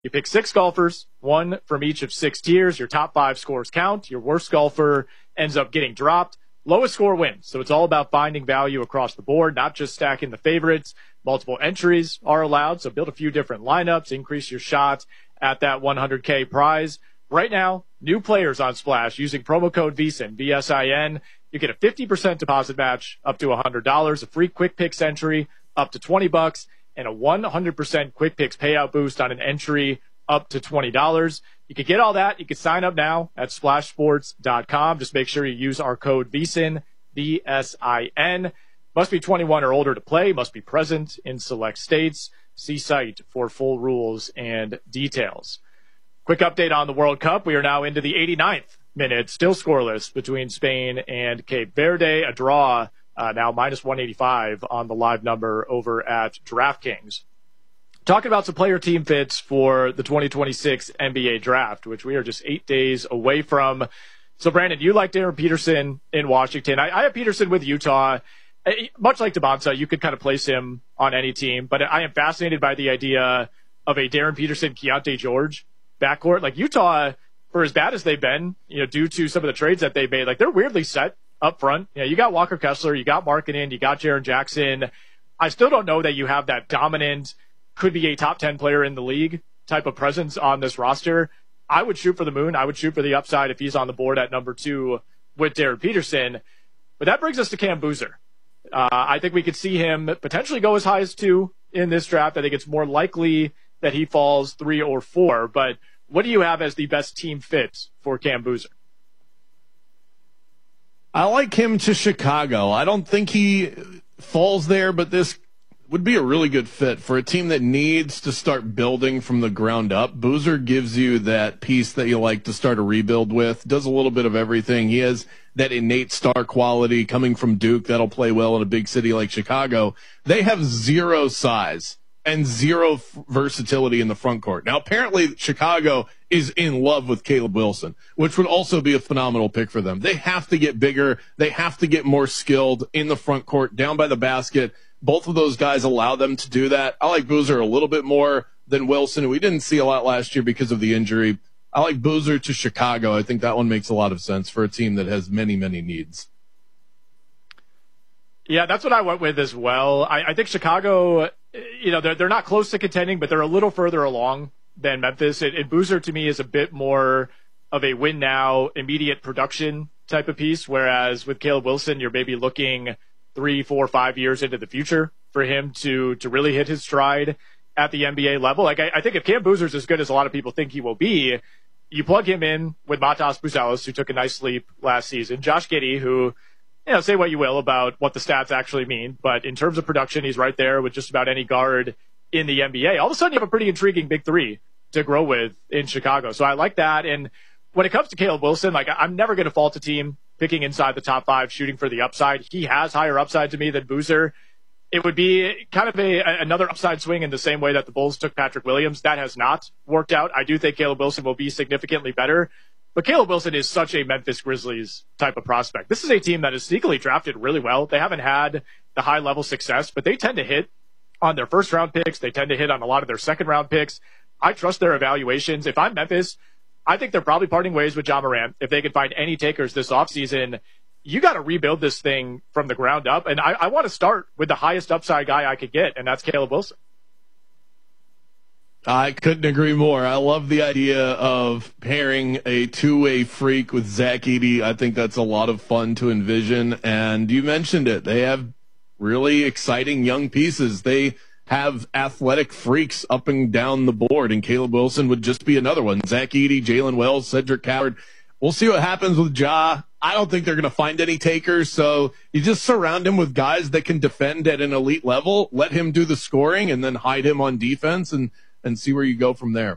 You pick 6 golfers, 1 from each of 6 tiers. Your top 5 scores count. Your worst golfer ends up getting dropped. Lowest score wins. So it's all about finding value across the board, not just stacking the favorites. Multiple entries are allowed. So build a few different lineups, increase your shot at that 100K prize. Right now, new players on Splash using promo code VSIN, VSIN. You get a 50% deposit match up to $100, a free quick picks entry up to $20, and a 100% quick picks payout boost on an entry up to $20. You can get all that. You can sign up now at splashsports.com. Just make sure you use our code VSIN, VSIN. Must be 21 or older to play. Must be present in select states. See site for full rules and details. Quick update on the World Cup. We are now into the 89th minute, still scoreless between Spain and Cape Verde. A draw now minus 185 on the live number over at DraftKings. Talking about some player team fits for the 2026 NBA draft, which we are just 8 days away from. So, Brandon, you like Darren Peterson in Washington. I have Peterson with Utah. Much like DeBonta, you could kind of place him on any team, but I am fascinated by the idea of a Darren Peterson, Keontae George backcourt. Like Utah, for as bad as they've been, due to some of the trades that they've made, like they're weirdly set up front. You got Walker Kessler, you got Markkanen, you got Jaren Jackson. I still don't know that you have that dominant, could be a top 10 player in the league type of presence on this roster. I would shoot for the moon. I would shoot for the upside if he's on the board at number 2 with Darren Peterson. But that brings us to Cam Boozer. I think we could see him potentially go as high as 2 in this draft. I think it's more likely that he falls 3 or 4. But what do you have as the best team fit for Cam Boozer? I like him to Chicago. I don't think he falls there, but this would be a really good fit for a team that needs to start building from the ground up. Boozer gives you that piece that you like to start a rebuild with, does a little bit of everything. He has that innate star quality coming from Duke that'll play well in a big city like Chicago. They have 0 size and 0 versatility in the front court. Now, apparently, Chicago is in love with Caleb Wilson, which would also be a phenomenal pick for them. They have to get bigger. They have to get more skilled in the front court, down by the basket. Both of those guys allow them to do that. I like Boozer a little bit more than Wilson. We didn't see a lot last year because of the injury. I like Boozer to Chicago. I think that one makes a lot of sense for a team that has many, many needs. Yeah, that's what I went with as well. I think Chicago, they're not close to contending, but they're a little further along than Memphis. And Boozer, to me, is a bit more of a win now, immediate production type of piece, whereas with Caleb Wilson, you're maybe looking 3, 4, 5 years into the future for him to really hit his stride at the NBA level. Like, I think if Cam Boozer's as good as a lot of people think he will be, you plug him in with Matas Buzelis, who took a nice leap last season, Josh Giddey, who, say what you will about what the stats actually mean, but in terms of production, he's right there with just about any guard in the NBA. All of a sudden, you have a pretty intriguing big 3 to grow with in Chicago. So I like that. And when it comes to Caleb Wilson, like, I'm never going to fault a team picking inside the top 5, shooting for the upside. He has higher upside to me than Boozer. It would be kind of another upside swing in the same way that the Bulls took Patrick Williams. That has not worked out. I do think Caleb Wilson will be significantly better, but Caleb Wilson is such a Memphis Grizzlies type of prospect. This is a team that is sneakily drafted really well. They haven't had the high level success, but they tend to hit on their first round picks. They tend to hit on a lot of their second round picks. I trust their evaluations. If I'm Memphis, I think they're probably parting ways with Ja Morant. If they can find any takers this offseason, you got to rebuild this thing from the ground up. And I want to start with the highest upside guy I could get, and that's Caleb Wilson. I couldn't agree more. I love the idea of pairing a two-way freak with Zach Edey. I think that's a lot of fun to envision. And you mentioned it. They have really exciting young pieces. They have athletic freaks up and down the board, and Caleb Wilson would just be another one. Zach Edey, Jalen Wells, Cedric Coward. We'll see what happens with Ja. I don't think they're going to find any takers, so you just surround him with guys that can defend at an elite level, let him do the scoring, and then hide him on defense and see where you go from there.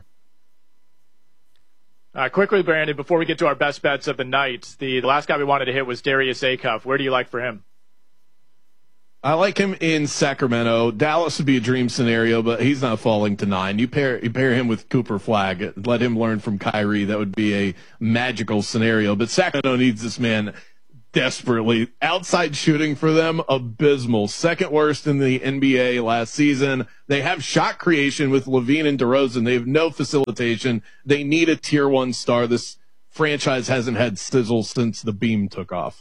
Quickly, Brandon, before we get to our best bets of the night, the last guy we wanted to hit was Darius Acuff. Where do you like for him? I like him in Sacramento. Dallas would be a dream scenario, but he's not falling to 9. You pair him with Cooper Flagg. Let him learn from Kyrie. That would be a magical scenario. But Sacramento needs this man desperately. Outside shooting for them, abysmal. Second worst in the NBA last season. They have shot creation with Levine and DeRozan. They have no facilitation. They need a tier 1 star. This franchise hasn't had sizzle since the beam took off.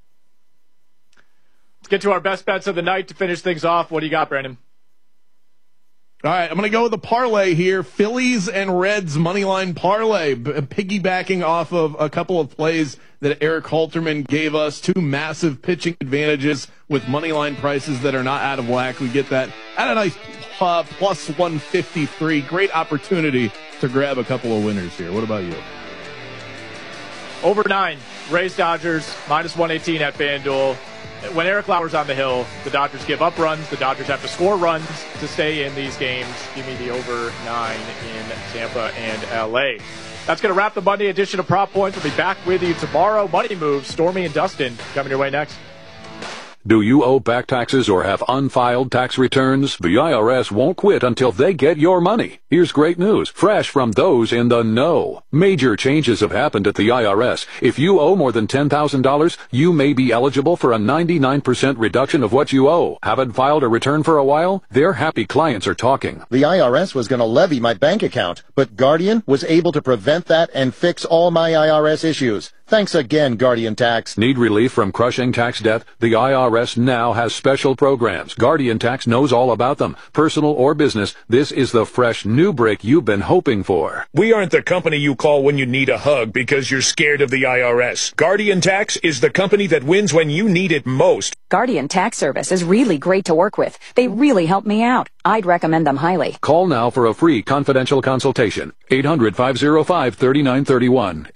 Let's get to our best bets of the night to finish things off. What do you got, Brandon? All right, I'm going to go with a parlay here. Phillies and Reds moneyline parlay, piggybacking off of a couple of plays that Eric Halterman gave us. 2 massive pitching advantages with moneyline prices that are not out of whack. We get that at a nice plus 153. Great opportunity to grab a couple of winners here. What about you? Over 9, Rays Dodgers, minus 118 at FanDuel. When Eric Lauer's on the hill, the Dodgers give up runs. The Dodgers have to score runs to stay in these games. Give me the over 9 in Tampa and L.A. That's going to wrap the Monday edition of Prop Points. We'll be back with you tomorrow. Money Moves, Stormy and Dustin coming your way next. Do you owe back taxes or have unfiled tax returns? The IRS won't quit until they get your money. Here's great news, fresh from those in the know. Major changes have happened at the IRS. If you owe more than $10,000, you may be eligible for a 99% reduction of what you owe. Haven't filed a return for a while? Their happy clients are talking. The IRS was going to levy my bank account, but Guardian was able to prevent that and fix all my IRS issues. Thanks again, Guardian Tax. Need relief from crushing tax debt? The IRS now has special programs. Guardian Tax knows all about them. Personal or business, this is the fresh new break you've been hoping for. We aren't the company you call when you need a hug because you're scared of the IRS. Guardian Tax is the company that wins when you need it most. Guardian Tax Service is really great to work with. They really help me out. I'd recommend them highly. Call now for a free confidential consultation. 800-505-3931.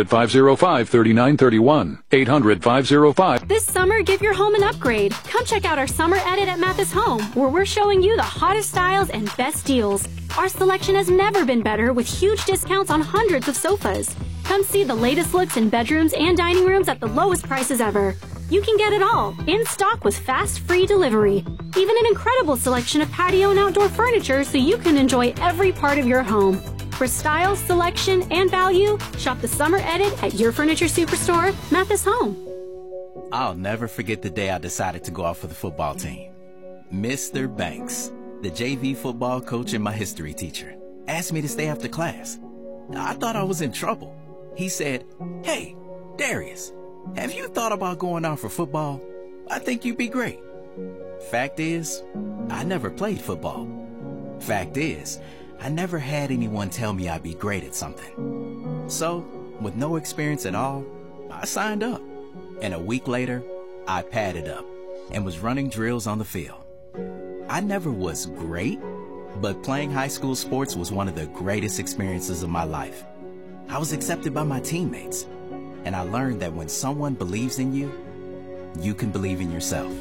800-505-3931. 800-505. This summer, give your home an upgrade. Come check out our summer edit at Mathis Home, where we're showing you the hottest styles and best deals. Our selection has never been better, with huge discounts on hundreds of sofas. Come see the latest looks in bedrooms and dining rooms at the lowest prices ever. You can get it all, in stock with fast, free delivery. Even an incredible selection of patio and outdoor furniture so you can enjoy every part of your home. For style, selection, and value, shop the summer edit at your furniture superstore, Mathis Home. I'll never forget the day I decided to go out for the football team. Mr. Banks, the JV football coach and my history teacher, asked me to stay after class. I thought I was in trouble. He said, "Hey, Darius, have you thought about going out for football? I think you'd be great." Fact is, I never played football. Fact is, I never had anyone tell me I'd be great at something. So, with no experience at all, I signed up. And a week later, I padded up and was running drills on the field. I never was great, but playing high school sports was one of the greatest experiences of my life. I was accepted by my teammates, and I learned that when someone believes in you, you can believe in yourself.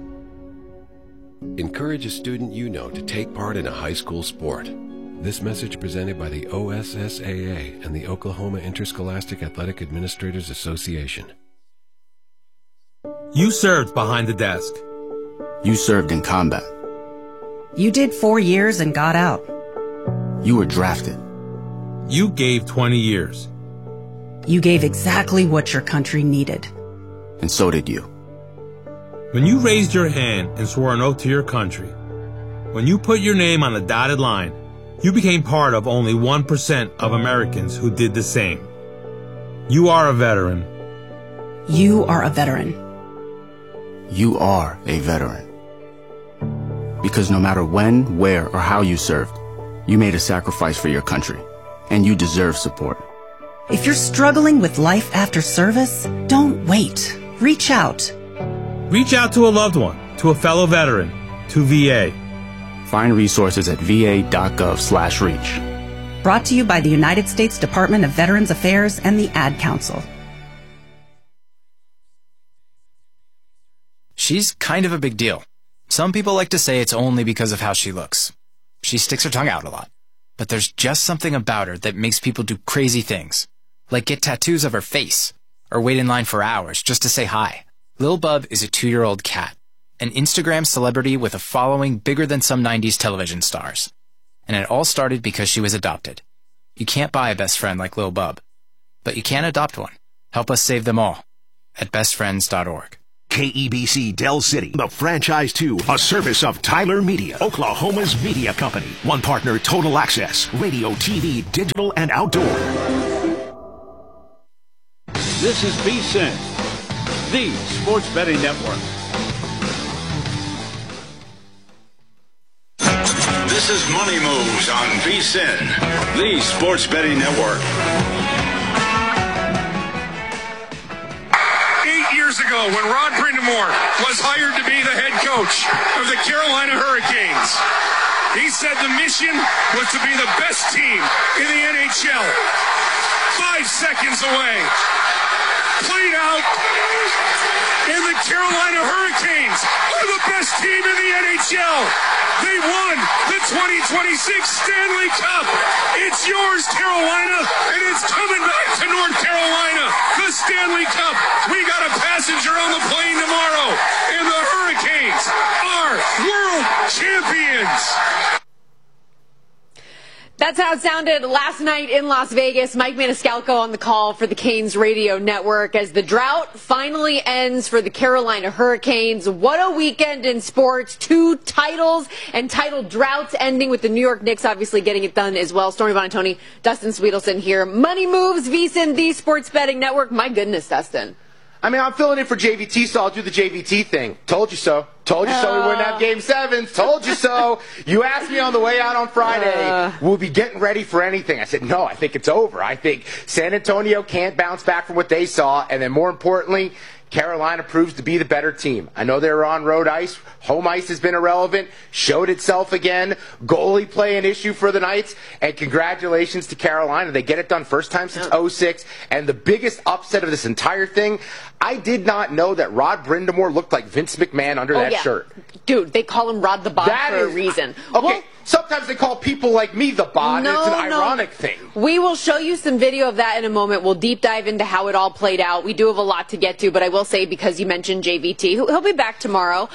Encourage a student you know to take part in a high school sport. This message presented by the OSSAA and the Oklahoma Interscholastic Athletic Administrators Association. You served behind the desk. You served in combat. You did 4 years and got out. You were drafted. You gave 20 years. You gave exactly what your country needed. And so did you. When you raised your hand and swore an oath to your country, when you put your name on a dotted line, you became part of only 1% of Americans who did the same. You are a veteran. You are a veteran. You are a veteran. Because no matter when, where, or how you served, you made a sacrifice for your country, and you deserve support. If you're struggling with life after service, don't wait. Reach out. Reach out to a loved one, to a fellow veteran, to VA. Find resources at va.gov/reach. Brought to you by the United States Department of Veterans Affairs and the Ad Council. She's kind of a big deal. Some people like to say it's only because of how she looks. She sticks her tongue out a lot. But there's just something about her that makes people do crazy things. Like get tattoos of her face, or wait in line for hours just to say hi. Lil Bub is a 2-year-old cat, an Instagram celebrity with a following bigger than some 90s television stars. And it all started because she was adopted. You can't buy a best friend like Lil Bub, but you can adopt one. Help us save them all. at bestfriends.org. KEBC Del City, the Franchise 2, a service of Tyler Media, Oklahoma's media company. One partner, Total Access, radio, TV, digital, and outdoor. This is VSiN, the sports betting network. This is Money Moves on VSiN, the sports betting network. 8 years ago, when Rod Brindamore was hired to be the head coach of the Carolina Hurricanes, he said the mission was to be the best team in the NHL. 5 seconds away. Played out, and the Carolina Hurricanes are the best team in the NHL. They won the 2026 Stanley Cup. It's yours, Carolina, and it's coming back to North Carolina. The Stanley Cup. We got a passenger on the plane tomorrow, and the Hurricanes are world champions. That's how it sounded last night in Las Vegas. Mike Maniscalco on the call for the Canes Radio Network as the drought finally ends for the Carolina Hurricanes. What a weekend in sports. 2 titles and title droughts ending with the New York Knicks obviously getting it done as well. Stormy Buonantony, Dustin Sweetelson here. Money Moves, VSiN, the Sports Betting Network. My goodness, Dustin. I mean, I'm filling in for JVT, so I'll do the JVT thing. Told you so. Told you so we wouldn't have Game 7s. Told you so. You asked me on the way out on Friday, we'll be getting ready for anything. I said, no, I think it's over. I think San Antonio can't bounce back from what they saw. And then more importantly, Carolina proves to be the better team. I know they were on road ice. Home ice has been irrelevant. Showed itself again. Goalie play an issue for the Knights. And congratulations to Carolina. They get it done first time since 2006. And the biggest upset of this entire thing, I did not know that Rod Brindamore looked like Vince McMahon under that shirt. Dude, they call him Rod the Bod for a reason. Okay. Well, sometimes they call people like me the Bod. It's an ironic thing. We will show you some video of that in a moment. We'll deep dive into how it all played out. We do have a lot to get to, but I will say, because you mentioned JVT, he'll be back tomorrow.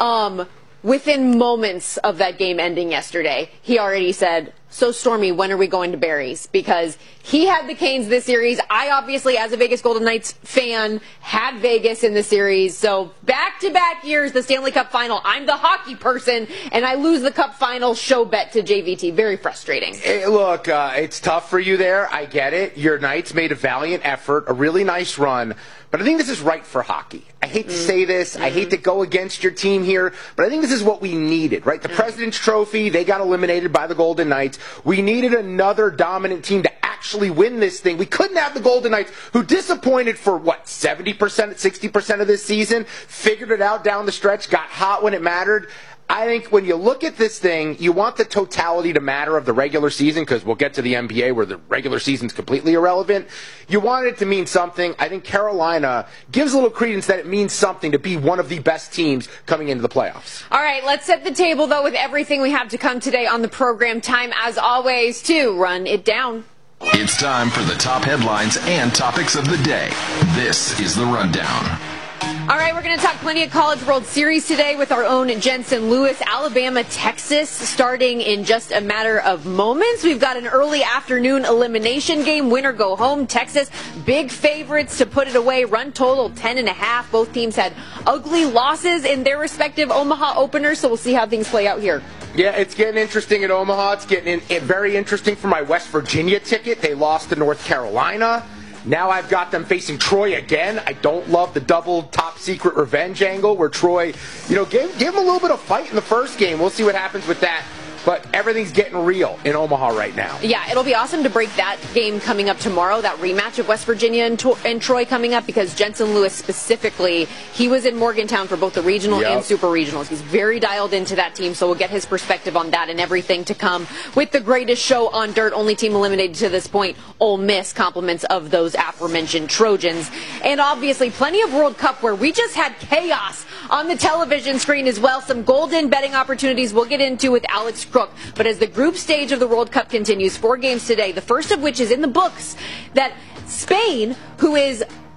Within moments of that game ending yesterday, he already said, so Stormy, when are we going to Barry's? Because he had the Canes this series. I obviously, as a Vegas Golden Knights fan, had Vegas in the series. So back-to-back years, the Stanley Cup final. I'm the hockey person, and I lose the Cup final show bet to JVT. Very frustrating. Hey, look, it's tough for you there. I get it. Your Knights made a valiant effort, a really nice run. But I think this is right for hockey. I hate to say this. I hate to go against your team here. But I think this is what we needed, right? The President's Trophy, they got eliminated by the Golden Knights. We needed another dominant team to actually win this thing. We couldn't have the Golden Knights, who disappointed for, 70%, 60% of this season, figured it out down the stretch, got hot when it mattered. I think when you look at this thing, you want the totality to matter of the regular season, because we'll get to the NBA where the regular season's completely irrelevant. You want it to mean something. I think Carolina gives a little credence that it means something to be one of the best teams coming into the playoffs. All right, let's set the table, though, with everything we have to come today on the program. Time, as always, to run it down. It's time for the top headlines and topics of the day. This is The Rundown. All right, we're going to talk plenty of College World Series today with our own Jensen Lewis. Alabama, Texas, starting in just a matter of moments. We've got an early afternoon elimination game. Winner go home. Texas, big favorites to put it away. Run total 10.5. Both teams had ugly losses in their respective Omaha openers, so we'll see how things play out here. Yeah, it's getting interesting in Omaha. It's getting very interesting for my West Virginia ticket. They lost to North Carolina. Now I've got them facing Troy again. I don't love the double top secret revenge angle where Troy, gave them a little bit of fight in the first game. We'll see what happens with that. But everything's getting real in Omaha right now. Yeah, it'll be awesome to break that game coming up tomorrow, that rematch of West Virginia and Troy coming up, because Jensen Lewis specifically, he was in Morgantown for both the regional and super regionals. He's very dialed into that team, so we'll get his perspective on that and everything to come with the greatest show on dirt. Only team eliminated to this point, Ole Miss, compliments of those aforementioned Trojans. And obviously plenty of World Cup where we just had chaos on the television screen as well. Some golden betting opportunities we'll get into with Alex Crook. But as the group stage of the World Cup continues, 4 games today, the first of which is in the books, that Spain, who is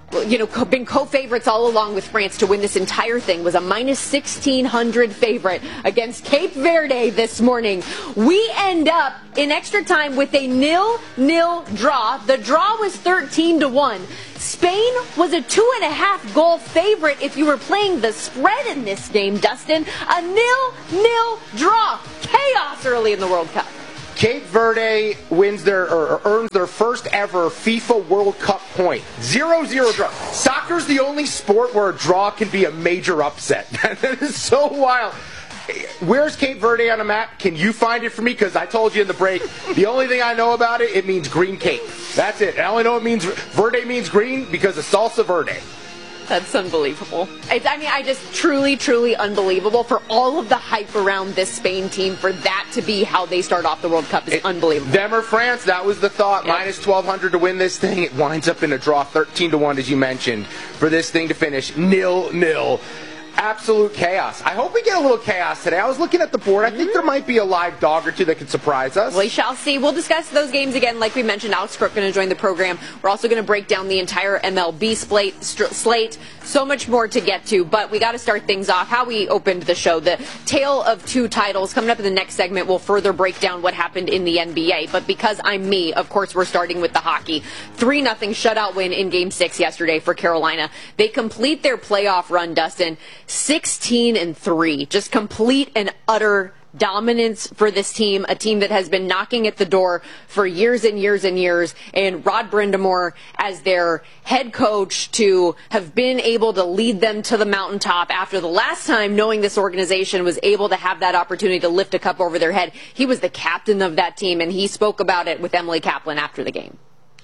been co-favorites all along with France to win this entire thing, was a minus 1,600 favorite against Cape Verde this morning. We end up in extra time with a 0-0 draw. The draw was 13-1. Spain was a 2.5 goal favorite if you were playing the spread in this game, Dustin. A 0-0 draw. Chaos early in the World Cup. Cape Verde wins earns their first ever FIFA World Cup point. 0-0 draw. Soccer's the only sport where a draw can be a major upset. That is so wild. Where's Cape Verde on a map? Can you find it for me? Because I told you in the break, the only thing I know about it, it means green cape. That's it. I only know it means Verde means green because of salsa verde. That's unbelievable. I just truly unbelievable for all of the hype around this Spain team. For that to be how they start off the World Cup is unbelievable. Them or France, that was the thought. Yep. Minus 1,200 to win this thing. It winds up in a draw, 13-1, as you mentioned, for this thing to finish 0-0. Absolute chaos. I hope we get a little chaos today. I was looking at the board. I think there might be a live dog or two that could surprise us. We shall see. We'll discuss those games again. Like we mentioned, Alex Crook going to join the program. We're also going to break down the entire MLB slate. So much more to get to, but we got to start things off. How we opened the show, the tale of two titles. Coming up in the next segment, we'll further break down what happened in the NBA. But because I'm me, of course, we're starting with the hockey. 3-0 shutout win in Game 6 yesterday for Carolina. They complete their playoff run, Dustin. 16-3, just complete and utter dominance for this team, a team that has been knocking at the door for years and years and years, and Rod Brind'Amour as their head coach to have been able to lead them to the mountaintop after the last time knowing this organization was able to have that opportunity to lift a cup over their head. He was the captain of that team, and he spoke about it with Emily Kaplan after the game.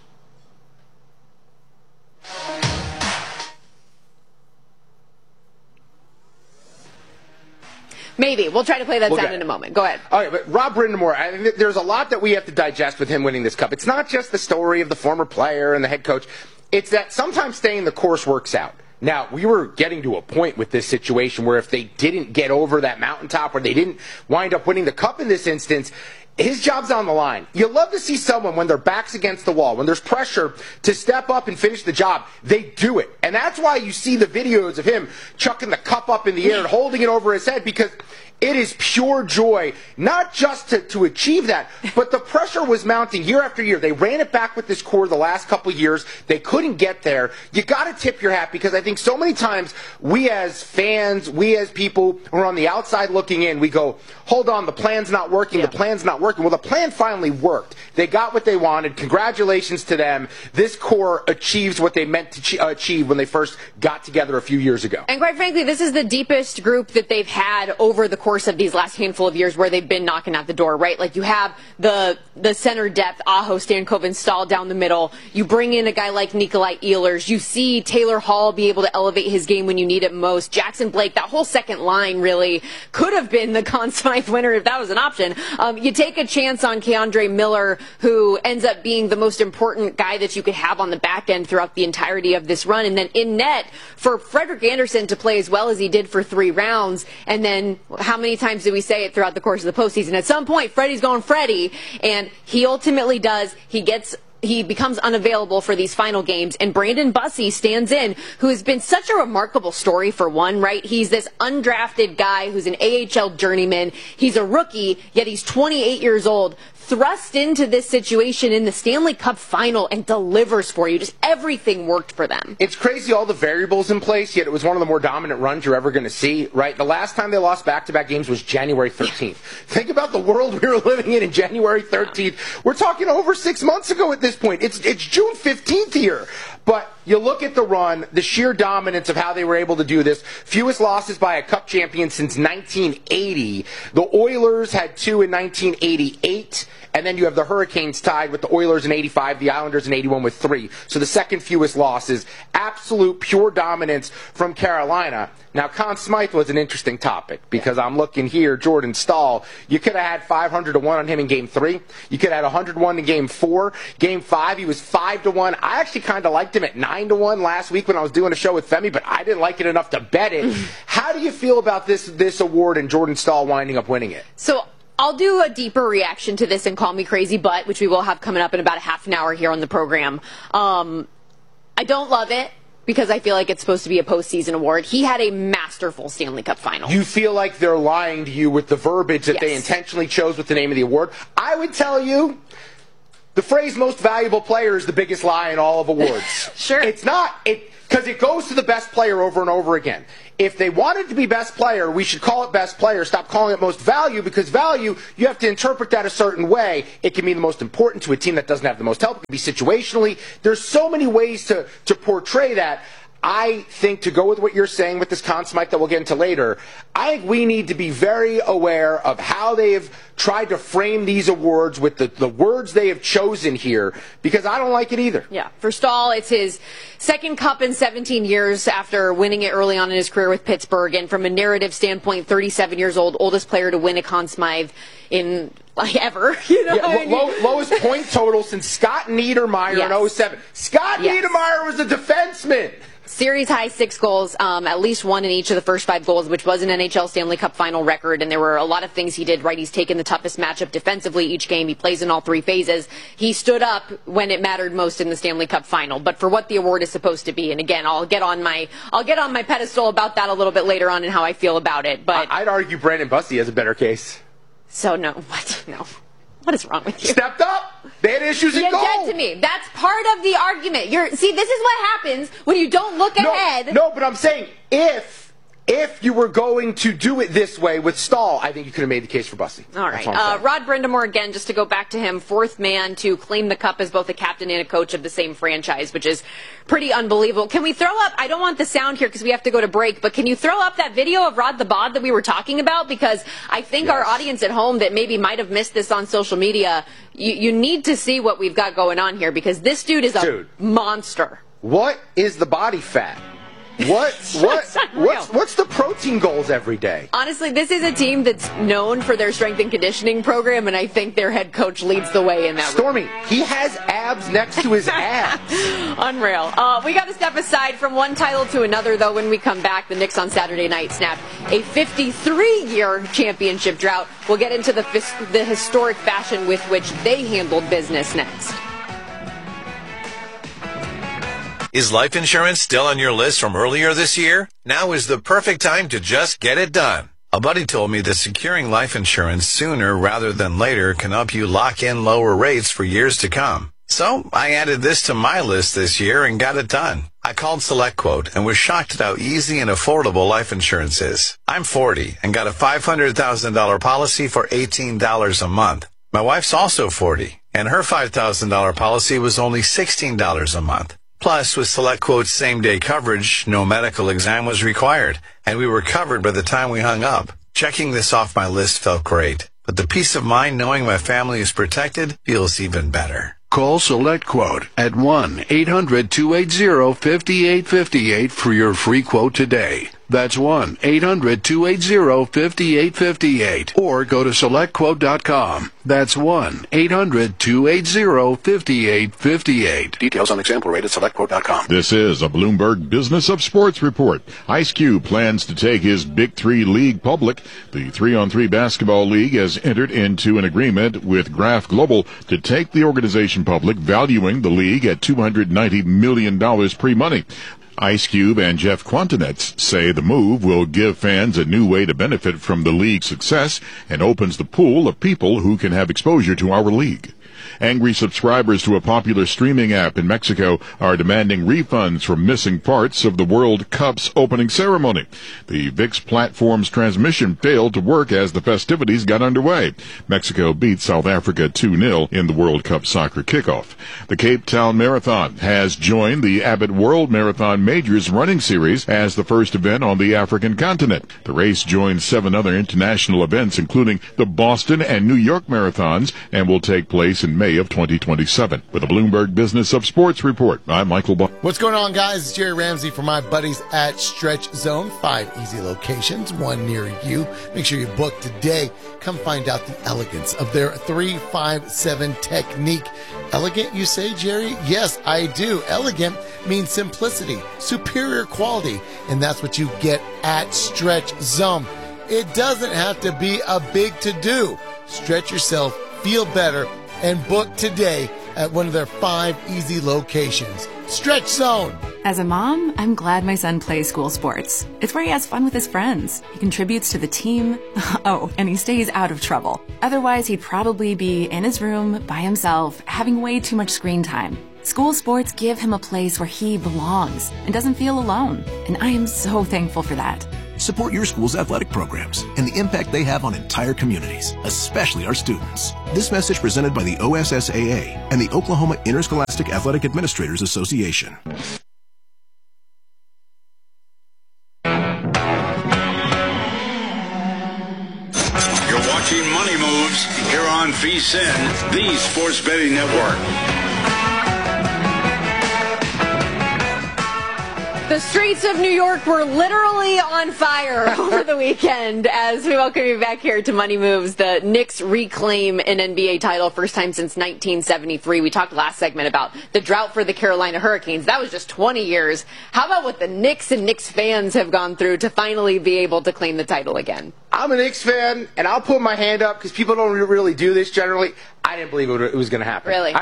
Maybe. We'll try to play that sound in a moment. Go ahead. All right, but Rod Brind'Amour, I think there's a lot that we have to digest with him winning this cup. It's not just the story of the former player and the head coach. It's that sometimes staying the course works out. Now, we were getting to a point with this situation where if they didn't get over that mountaintop or they didn't wind up winning the cup in this instance, his job's on the line. You love to see someone, when their back's against the wall, when there's pressure to step up and finish the job, they do it. And that's why you see the videos of him chucking the cup up in the air and holding it over his head, because it is pure joy, not just to achieve that, but the pressure was mounting year after year. They ran it back with this core the last couple of years. They couldn't get there. You got to tip your hat, because I think so many times we as fans, we as people who are on the outside looking in, we go, hold on, the plan's not working, the plan's not working. Well, the plan finally worked. They got what they wanted. Congratulations to them. This core achieves what they meant to achieve when they first got together a few years ago. And quite frankly, this is the deepest group that they've had over the course of these last handful of years where they've been knocking at the door, right? Like, you have the center depth, Aho, Stankov, Stahl down the middle. You bring in a guy like Nikolai Ehlers. You see Taylor Hall be able to elevate his game when you need it most. Jackson Blake, that whole second line really could have been the Conn Smythe winner if that was an option. You take a chance on Keandre Miller, who ends up being the most important guy that you could have on the back end throughout the entirety of this run. And then in net, for Frederik Andersen to play as well as he did for 3 rounds, and then how many times do we say it throughout the course of the postseason? At some point, Freddie's going Freddie, and he ultimately does. He becomes unavailable for these final games, and Brandon Bussi stands in, who has been such a remarkable story for one, right? He's this undrafted guy who's an AHL journeyman. He's a rookie, yet he's 28 years old, thrust into this situation in the Stanley Cup final, and delivers for you. Just everything worked for them. It's crazy, all the variables in place, yet it was one of the more dominant runs you're ever going to see, right? The last time they lost back-to-back games was January 13th. Think about the world we were living in January 13th. We're talking over 6 months ago at this point. It's June 15th here. But you look at the run, the sheer dominance of how they were able to do this. Fewest losses by a cup champion since 1980. The Oilers had 2 in 1988. And then you have the Hurricanes tied with the Oilers in 85, the Islanders in 81 with 3. So the second fewest losses. Absolute pure dominance from Carolina. Now, Conn Smythe was an interesting topic, because I'm looking here, Jordan Stahl. You could have had 500-1 on him in Game 3. You could have had 101 in Game 4. Game 5, he was 5-1. I actually kind of liked him at 9-1 last week when I was doing a show with Femi, but I didn't like it enough to bet it. How do you feel about this award and Jordan Stahl winding up winning it? So I'll do a deeper reaction to this and Call Me Crazy Butt, which we will have coming up in about a half an hour here on the program. I don't love it. because I feel like it's supposed to be a postseason award. He had a masterful Stanley Cup final. You feel like they're lying to you with the verbiage that they intentionally chose with the name of the award. I would tell you the phrase most valuable player is the biggest lie in all of awards. Sure. It's not. Because it goes to the best player over and over again. If they wanted to be best player, we should call it best player. Stop calling it most value, because value, you have to interpret that a certain way. It can be the most important to a team that doesn't have the most help. It can be situationally. There's so many ways to portray that. I think, to go with what you're saying with this Conn Smythe that we'll get into later, I think we need to be very aware of how they have tried to frame these awards with the words they have chosen here, because I don't like it either. Yeah. For Stahl, it's his second cup in 17 years after winning it early on in his career with Pittsburgh. And from a narrative standpoint, 37 years old, oldest player to win a Conn Smythe in ever. Lowest point total since Scott Niedermayer in 07. Scott Niedermayer was a defenseman. Series high 6 goals, at least one in each of the first 5 goals, which was an NHL Stanley Cup final record. And there were a lot of things he did right. He's taken the toughest matchup defensively each game. He plays in all 3 phases. He stood up when it mattered most in the Stanley Cup final. But for what the award is supposed to be, and again, I'll get on my pedestal about that a little bit later on and how I feel about it. But I'd argue Brandon Busty has a better case. So no, what? No. What is wrong with you? Stepped up. They had issues in goal. You're dead to me. That's part of the argument. See, this is what happens when you don't look ahead. No, but I'm saying if you were going to do it this way with Stahl, I think you could have made the case for Busty. All right. Rod Brind'Amour, again, just to go back to him, 4th man to claim the cup as both a captain and a coach of the same franchise, which is pretty unbelievable. Can we throw up, I don't want the sound here because we have to go to break, but can you throw up that video of Rod the Bod that we were talking about? Because I think our audience at home that maybe might have missed this on social media, you need to see what we've got going on here, because this dude is a monster. What is the body fat? What's the protein goals every day? Honestly, this is a team that's known for their strength and conditioning program, and I think their head coach leads the way in that. Stormy, he has abs next to his abs. Unreal. We got to step aside from one title to another, though. When we come back, the Knicks on Saturday night snapped a 53-year championship drought. We'll get into the historic fashion with which they handled business next. Is life insurance still on your list from earlier this year? Now is the perfect time to just get it done. A buddy told me that securing life insurance sooner rather than later can help you lock in lower rates for years to come. So I added this to my list this year and got it done. I called SelectQuote and was shocked at how easy and affordable life insurance is. I'm 40 and got a $500,000 policy for $18 a month. My wife's also 40 and her $5,000 policy was only $16 a month. Plus, with SelectQuote's same-day coverage, no medical exam was required, and we were covered by the time we hung up. Checking this off my list felt great, but the peace of mind knowing my family is protected feels even better. Call SelectQuote at 1-800-280-5858 for your free quote today. That's 1-800-280-5858. Or go to SelectQuote.com. That's 1-800-280-5858. Details on example rate at SelectQuote.com. This is a Bloomberg Business of Sports report. Ice Cube plans to take his Big Three League public. The 3-on-3 basketball league has entered into an agreement with Graph Global to take the organization public, valuing the league at $290 million pre-money. Ice Cube and Jeff Quantinetz say the move will give fans a new way to benefit from the league's success and opens the pool of people who can have exposure to our league. Angry subscribers to a popular streaming app in Mexico are demanding refunds for missing parts of the World Cup's opening ceremony. The ViX platform's transmission failed to work as the festivities got underway. Mexico beat South Africa 2-0 in the World Cup soccer kickoff. The Cape Town Marathon has joined the Abbott World Marathon Majors running series as the first event on the African continent. The race joins 7 other international events, including the Boston and New York marathons, and will take place in May of 2027. With a Bloomberg Business of Sports report, I'm Michael Buck. What's going on, guys? It's Jerry Ramsey for my buddies at Stretch Zone. 5 easy locations, 1 near you. Make sure you book today. Come find out the elegance of their 3-5-7 technique. Elegant, you say, Jerry? Yes, I do. Elegant means simplicity, superior quality, and that's what you get at Stretch Zone. It doesn't have to be a big to-do. Stretch yourself, feel better, and book today at one of their 5 easy locations. Stretch Zone, As a mom, I'm glad my son plays school sports. It's where he has fun with his friends. He contributes to the team. Oh, and he stays out of trouble. Otherwise, he'd probably be in his room by himself, having way too much screen time. School sports give him a place where he belongs and doesn't feel alone. And I am so thankful for that. Support your school's athletic programs and the impact they have on entire communities, especially our students. This message presented by the OSSAA and the Oklahoma Interscholastic Athletic Administrators Association. You're watching Money Moves here on VSiN, the Sports Betting Network. The streets of New York were literally on fire over the weekend as we welcome you back here to Money Moves. The Knicks reclaim an NBA title, first time since 1973. We talked last segment about the drought for the Carolina Hurricanes. That was just 20 years. How about what the Knicks and Knicks fans have gone through to finally be able to claim the title again? I'm a Knicks fan, and I'll put my hand up because people don't really do this generally. I didn't believe it was going to happen. Really?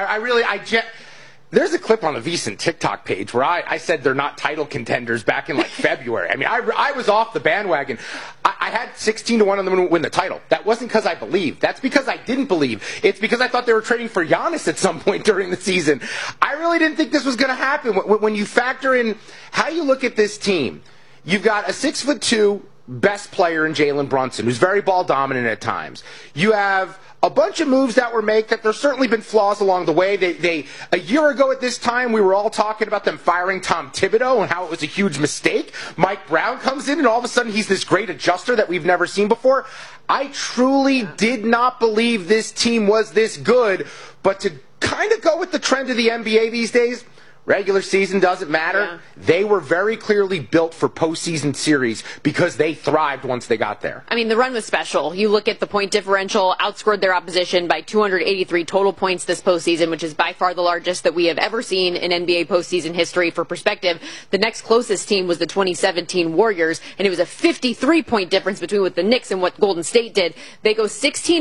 There's a clip on the VSiN TikTok page where I said they're not title contenders back in like February. I mean, I was off the bandwagon. I had 16-1 on them to win the title. That wasn't because I believed. That's because I didn't believe. It's because I thought they were trading for Giannis at some point during the season. I really didn't think this was going to happen. When you factor in how you look at this team, you've got a 6'2" best player in Jalen Brunson, who's very ball dominant at times. You have a bunch of moves that were made that there's certainly been flaws along the way. They a year ago at this time, we were all talking about them firing Tom Thibodeau and how it was a huge mistake. Mike Brown comes in and all of a sudden he's this great adjuster that we've never seen before. I truly did not believe this team was this good, but to kind of go with the trend of the NBA these days, regular season doesn't matter. Yeah. They were very clearly built for postseason series because they thrived once they got there. I mean, the run was special. You look at the point differential, outscored their opposition by 283 total points this postseason, which is by far the largest that we have ever seen in NBA postseason history. For perspective, the next closest team was the 2017 Warriors, and it was a 53-point difference between what the Knicks and what Golden State did. They go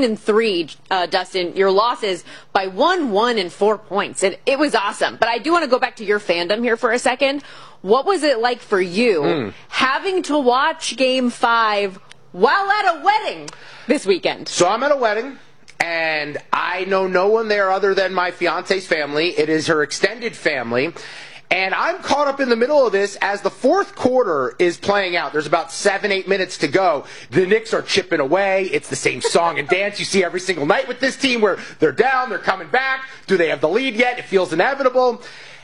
16-3, Dustin. Your losses by 1 and 4 points. It was awesome. But I do want to go back to your fandom here for a second. What was it like for you having to watch Game 5 while at a wedding this weekend? So I'm at a wedding, and I know no one there other than my fiance's family. It is her extended family. And I'm caught up in the middle of this as the fourth quarter is playing out. There's about 7-8 minutes to go. The Knicks are chipping away. It's the same song and dance you see every single night with this team where they're down, they're coming back. Do they have the lead yet? It feels inevitable.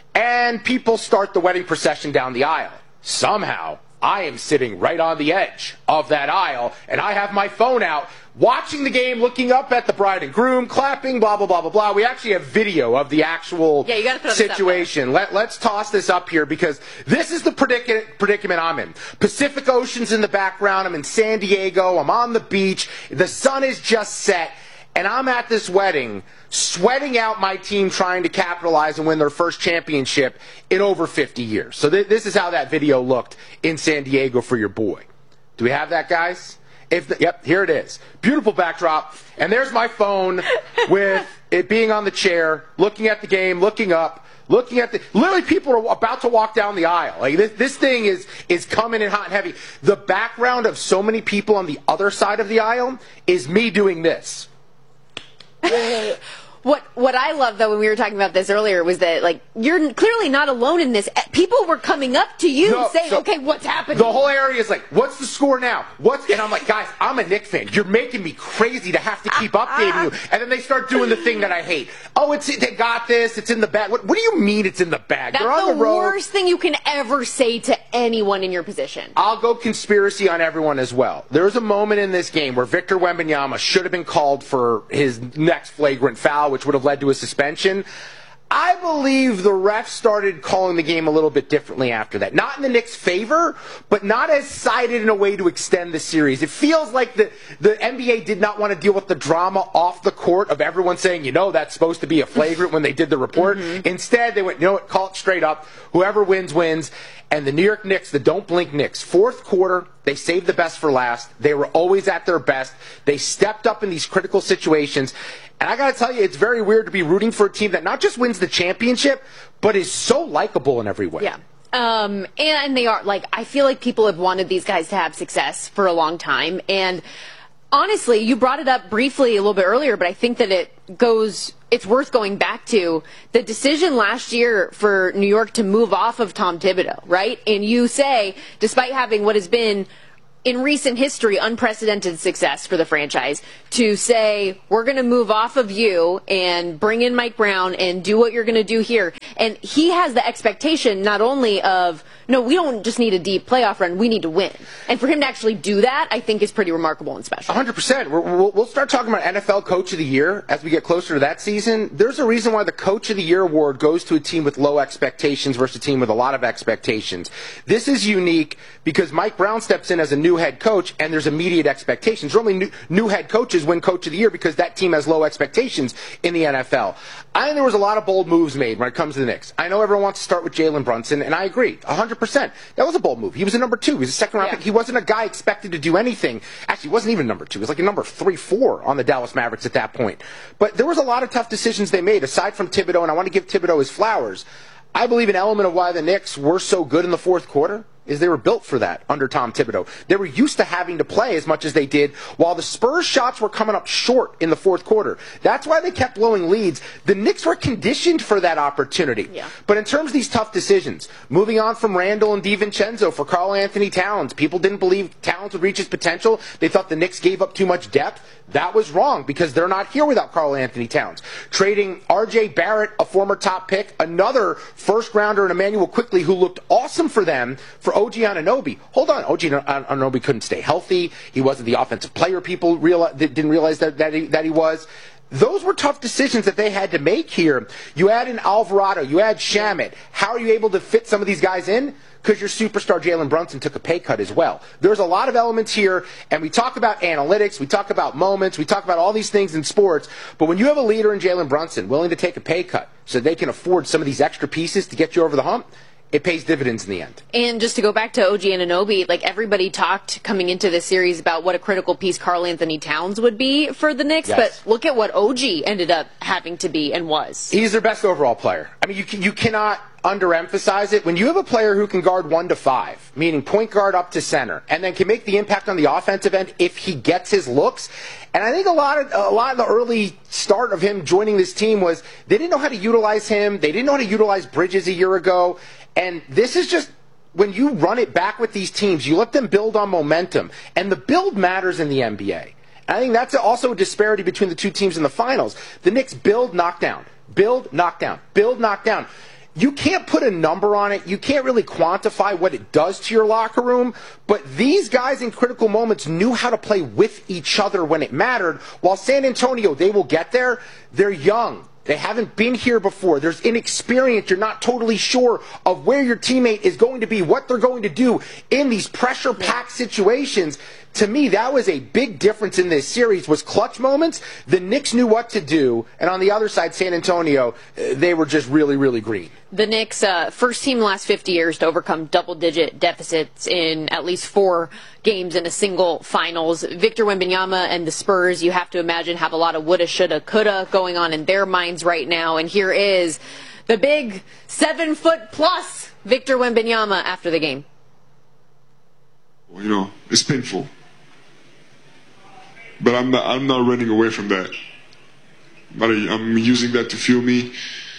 And people start the wedding procession down the aisle. Somehow, I am sitting right on the edge of that aisle, and I have my phone out, watching the game, looking up at the bride and groom, clapping, blah, blah, blah, blah, blah. We actually have video of the actual situation. Let's toss this up here because this is the predicament I'm in. Pacific Ocean's in the background. I'm in San Diego. I'm on the beach. The sun is just set. And I'm at this wedding, sweating out my team trying to capitalize and win their first championship in over 50 years. So this is how that video looked in San Diego for your boy. Do we have that, guys? Yep, here it is. Beautiful backdrop. And there's my phone with it being on the chair, looking at the game, looking up, looking at literally people are about to walk down the aisle. Like this thing is coming in hot and heavy. The background of so many people on the other side of the aisle is me doing this. What I love, though, when we were talking about this earlier, was that, like, you're clearly not alone in this. People were coming up to you saying, okay, what's happening? The whole area is like, what's the score now? And I'm like, guys, I'm a Knicks fan. You're making me crazy to have to keep updating you. And then they start doing the thing that I hate. Oh, they got this. It's in the bag. What do you mean it's in the bag? That's They're on the road. Worst thing you can ever say to anyone in your position. I'll go conspiracy on everyone as well. There's a moment in this game where Victor Wembanyama should have been called for his next flagrant foul, which would have led to a suspension. I believe the refs started calling the game a little bit differently after that. Not in the Knicks' favor, but not as sided in a way to extend the series. It feels like the NBA did not want to deal with the drama off the court of everyone saying, that's supposed to be a flagrant when they did the report. Instead, they went, call it straight up. Whoever wins, wins. And the New York Knicks, the don't blink Knicks, fourth quarter, they saved the best for last. They were always at their best. They stepped up in these critical situations. And I got to tell you, it's very weird to be rooting for a team that not just wins the championship, but is so likable in every way. Yeah. And they are, like, I feel like people have wanted these guys to have success for a long time. And honestly, you brought it up briefly a little bit earlier, but I think that it's worth going back to the decision last year for New York to move off of Tom Thibodeau, right? And you say, despite having what has been in recent history unprecedented success for the franchise, to say, we're going to move off of you and bring in Mike Brown and do what you're going to do here. And he has the expectation not only of, no, we don't just need a deep playoff run, we need to win. And for him to actually do that, I think is pretty remarkable and special. 100%. We'll start talking about NFL Coach of the Year as we get closer to that season. There's a reason why the Coach of the Year award goes to a team with low expectations versus a team with a lot of expectations. This is unique because Mike Brown steps in as a new head coach, and there's immediate expectations. Normally, new head coaches win Coach of the Year because that team has low expectations in the NFL. I think there was a lot of bold moves made when it comes to the Knicks. I know everyone wants to start with Jalen Brunson, and I agree, 100%. That was a bold move. He was a number 2. He was a second-round pick. He wasn't a guy expected to do anything. Actually, he wasn't even number 2. He was like a number 3, 4 on the Dallas Mavericks at that point. But there was a lot of tough decisions they made, aside from Thibodeau, and I want to give Thibodeau his flowers. I believe an element of why the Knicks were so good in the fourth quarter is they were built for that under Tom Thibodeau. They were used to having to play as much as they did while the Spurs shots were coming up short in the fourth quarter. That's why they kept blowing leads. The Knicks were conditioned for that opportunity. Yeah. But in terms of these tough decisions, moving on from Randall and DiVincenzo for Karl Anthony Towns, people didn't believe Towns would reach his potential. They thought the Knicks gave up too much depth. That was wrong because they're not here without Karl Anthony Towns. Trading R.J. Barrett, a former top pick, another first-rounder, and Emmanuel Quickley, who looked awesome for them, for OG Anunoby. Hold on, OG Anunoby couldn't stay healthy. He wasn't the offensive player people didn't realize that he was. Those were tough decisions that they had to make here. You add in Alvarado, you add Shamet. How are you able to fit some of these guys in? Because your superstar Jalen Brunson took a pay cut as well. There's a lot of elements here, and we talk about analytics, we talk about moments, we talk about all these things in sports, but when you have a leader in Jalen Brunson willing to take a pay cut so they can afford some of these extra pieces to get you over the hump, it pays dividends in the end. And just to go back to OG Anunoby, like everybody talked coming into this series about what a critical piece Karl Anthony Towns would be for the Knicks, but look at what OG ended up having to be and was. He's their best overall player. I mean, you cannot underemphasize it. When you have a player who can guard 1 to 5, meaning point guard up to center, and then can make the impact on the offensive end if he gets his looks. And I think a lot of the early start of him joining this team was they didn't know how to utilize him. They didn't know how to utilize Bridges a year ago. And this is just, when you run it back with these teams, you let them build on momentum. And the build matters in the NBA. And I think that's also a disparity between the two teams in the finals. The Knicks build, knock down. Build, knock down. Build, knock down. You can't put a number on it. You can't really quantify what it does to your locker room. But these guys in critical moments knew how to play with each other when it mattered. While San Antonio, they will get there. They're young. They haven't been here before. There's inexperience. You're not totally sure of where your teammate is going to be, what they're going to do in these pressure-packed situations. To me, that was a big difference in this series, was clutch moments. The Knicks knew what to do, and on the other side, San Antonio, they were just really, really green. The Knicks, first team in the last 50 years to overcome double-digit deficits in at least 4 games in a single finals. Victor Wembanyama and the Spurs, you have to imagine, have a lot of woulda, shoulda, coulda going on in their minds right now. And here is the big 7-foot-plus Victor Wembanyama after the game. Well, you know, it's painful. But I'm not running away from that. But I'm using that to fuel me.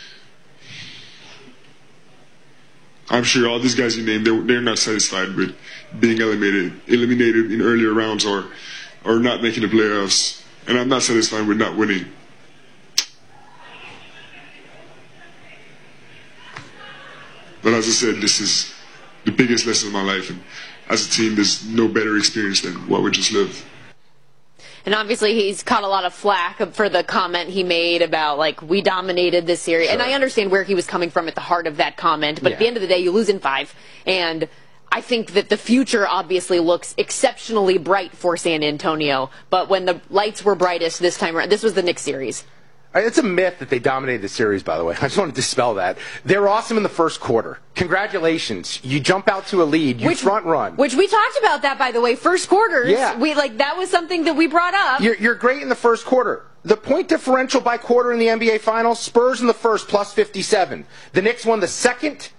I'm sure all these guys you named, they're not satisfied with being eliminated in earlier rounds or not making the playoffs. And I'm not satisfied with not winning. But as I said, this is the biggest lesson of my life. And as a team, there's no better experience than what we just lived. And obviously he's caught a lot of flack for the comment he made about, like, we dominated this series. Sure. And I understand where he was coming from at the heart of that comment. But at the end of the day, you lose in 5. And I think that the future obviously looks exceptionally bright for San Antonio. But when the lights were brightest this time around, this was the Knicks series. It's a myth that they dominated the series, by the way. I just want to dispel that. They were awesome in the first quarter. Congratulations. You jump out to a lead. You front run. Which we talked about that, by the way, first quarters. Yeah. That was something that we brought up. You're great in the first quarter. The point differential by quarter in the NBA Finals, Spurs in the first, plus 57. The Knicks won the second,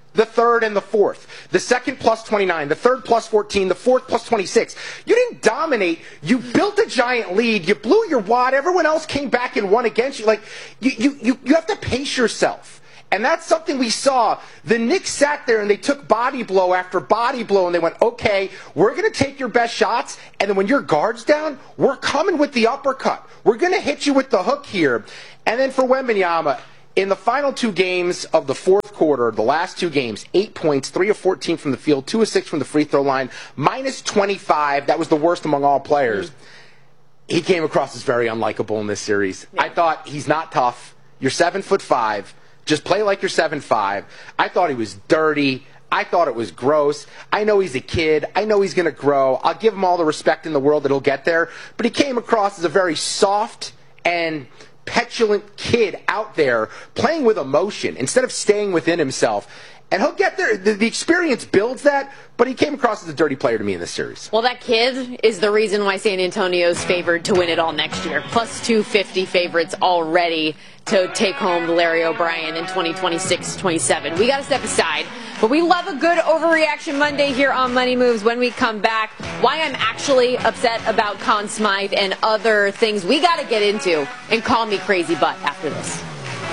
the third and the fourth. The second plus 29, the third plus 14, the fourth plus 26. You didn't dominate. You built a giant lead. You blew your wad. Everyone else came back and won against you. Like, you have to pace yourself. And that's something we saw. The Knicks sat there and they took body blow after body blow and they went, okay, we're going to take your best shots, and then when your guard's down, we're coming with the uppercut. We're going to hit you with the hook here. And then for Wembanyama, in the final 2 games of the fourth quarter, the last 2 games, 8 points, 3 of 14 from the field, 2 of 6 from the free throw line, minus 25. That was the worst among all players. He came across as very unlikable in this series. Yeah. I thought, he's not tough. You're 7'5". Just play like you're 7'5". I thought he was dirty. I thought it was gross. I know he's a kid. I know he's going to grow. I'll give him all the respect in the world that he'll get there. But he came across as a very soft and petulant kid out there playing with emotion instead of staying within himself. And he'll get there. The experience builds that, but he came across as a dirty player to me in this series. Well, that kid is the reason why San Antonio's favored to win it all next year. Plus 250 favorites already to take home Larry O'Brien in 2026-27. We got to step aside, but we love a good Overreaction Monday here on Money Moves. When we come back, why I'm actually upset about Conn Smythe and other things we got to get into, and call me crazy butt after this.